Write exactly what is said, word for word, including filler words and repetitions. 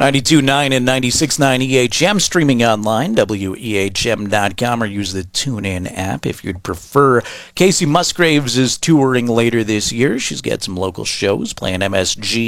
ninety-two point nine and ninety-six point nine E H M, streaming online, W E H M dot com, or use the TuneIn app if you'd prefer. Casey Musgraves is touring later this year. She's got some local shows playing M S G